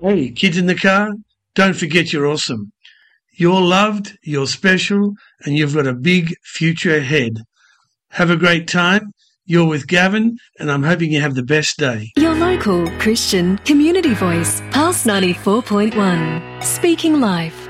Hey, kids in the car, don't forget you're awesome. You're loved, you're special, and you've got a big future ahead. Have a great time. You're with Gavin, and I'm hoping you have the best day. Your local Christian community voice, Pulse 94.1, speaking life.